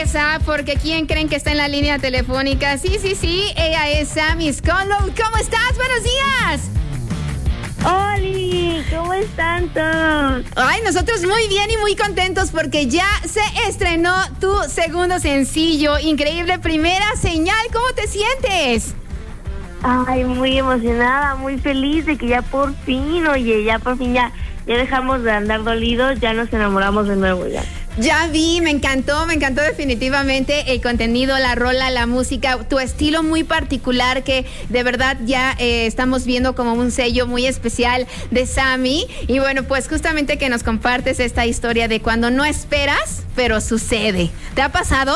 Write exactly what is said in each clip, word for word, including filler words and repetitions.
sorpresa, porque ¿quién creen que está en la línea telefónica? Sí, sí, sí, ella es Sammy Sconlow. ¿Cómo estás? ¡Buenos días! ¡Holi! ¿Cómo están todos? Ay, nosotros muy bien y muy contentos porque ya se estrenó tu segundo sencillo. Increíble, Primera Señal. ¿Cómo te sientes? Ay, muy emocionada, muy feliz de que ya por fin, oye, ya por fin ya, ya dejamos de andar dolidos, ya nos enamoramos de nuevo ya. Ya vi, me encantó, me encantó definitivamente el contenido, la rola, la música, tu estilo muy particular que de verdad ya eh, estamos viendo como un sello muy especial de Sammy. Y bueno, pues justamente que nos compartes esta historia de cuando no esperas, pero sucede. ¿Te ha pasado?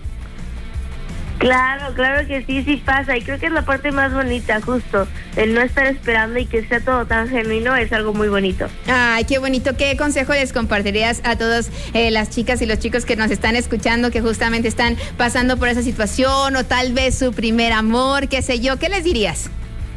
Claro, claro que sí, sí pasa, y creo que es la parte más bonita, justo, el no estar esperando y que sea todo tan genuino es algo muy bonito. Ay, qué bonito. ¿Qué consejo les compartirías a todas eh, las chicas y los chicos que nos están escuchando, que justamente están pasando por esa situación o tal vez su primer amor, qué sé yo? ¿Qué les dirías?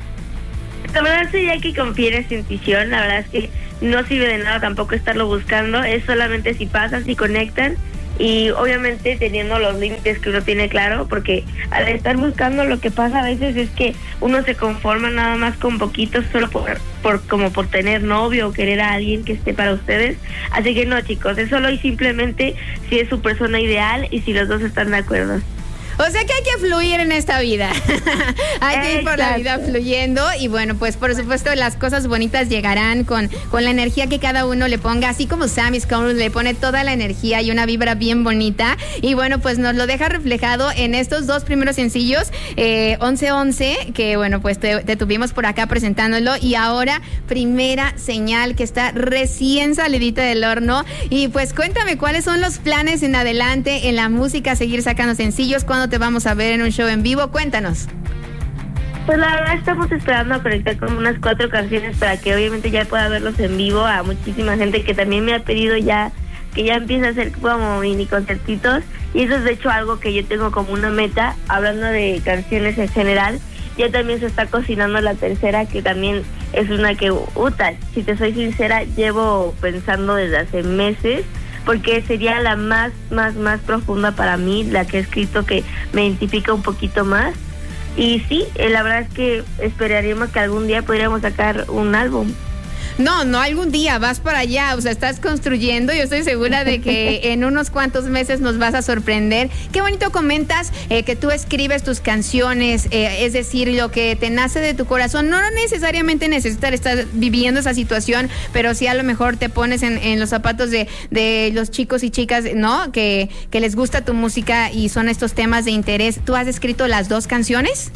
La verdad sería que confíen en su intuición, la verdad es que no sirve de nada tampoco estarlo buscando, es solamente si pasan, si conectan. Y obviamente teniendo los límites que uno tiene claro, porque al estar buscando lo que pasa a veces es que uno se conforma nada más con poquitos solo por, por como por tener novio o querer a alguien que esté para ustedes. Así que no, chicos, es solo y simplemente si es su persona ideal y si los dos están de acuerdo. O sea que hay que fluir en esta vida. Hay que ir por la vida fluyendo. Y bueno, pues por supuesto las cosas bonitas llegarán con, con la energía que cada uno le ponga. Así como Sammy Sconlow le pone toda la energía y una vibra bien bonita. Y bueno, pues nos lo deja reflejado en estos dos primeros sencillos. Eh, once once, que bueno, pues te, te tuvimos por acá presentándolo. Y ahora Primera Señal, que está recién salidita del horno. Y pues cuéntame cuáles son los planes en adelante en la música, seguir sacando sencillos. ¿Cuándo te vamos a ver en un show en vivo? Cuéntanos. Pues la verdad estamos esperando a conectar con unas cuatro canciones para que obviamente ya pueda verlos en vivo, a muchísima gente que también me ha pedido ya que ya empiece a hacer como mini concertitos, y eso es de hecho algo que yo tengo como una meta. Hablando de canciones en general, ya también se está cocinando la tercera, que también es una que, uta, si te soy sincera, llevo pensando desde hace meses, porque sería la más, más, más profunda para mí, la que he escrito, que me identifica un poquito más. Y sí, eh, la verdad es que esperaríamos que algún día podríamos sacar un álbum. No, no algún día, vas para allá, o sea, estás construyendo. Yo estoy segura de que en unos cuantos meses nos vas a sorprender. Qué bonito comentas eh, que tú escribes tus canciones, eh, es decir, lo que te nace de tu corazón. No necesariamente necesitas estar viviendo esa situación, pero sí a lo mejor te pones en, en los zapatos de, de los chicos y chicas, ¿no? Que, que les gusta tu música y son estos temas de interés. ¿Tú has escrito las dos canciones?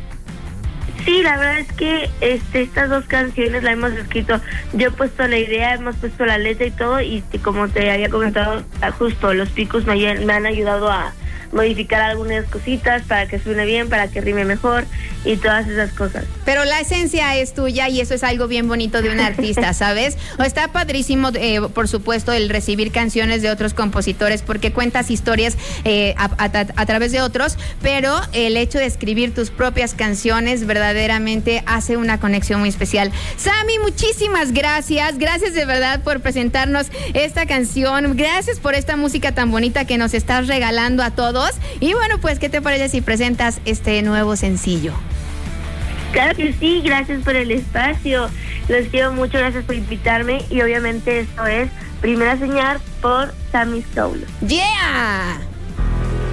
Sí, la verdad es que este, estas dos canciones las hemos escrito, yo he puesto la idea, hemos puesto la letra y todo, y como te había comentado, justo los picos me, me han ayudado a modificar algunas cositas para que suene bien, para que rime mejor y todas esas cosas. Pero la esencia es tuya y eso es algo bien bonito de un artista, ¿sabes? O está padrísimo, eh, por supuesto, el recibir canciones de otros compositores porque cuentas historias eh, a, a, a través de otros, pero el hecho de escribir tus propias canciones verdaderamente hace una conexión muy especial. Sammy, muchísimas gracias, gracias de verdad por presentarnos esta canción, gracias por esta música tan bonita que nos estás regalando a todos. Y bueno, pues, ¿qué te parece si presentas este nuevo sencillo? Claro que sí, gracias por el espacio, los quiero mucho, gracias por invitarme, y obviamente esto es Primera Señal por Sammy Sconlow. ¡Yeah!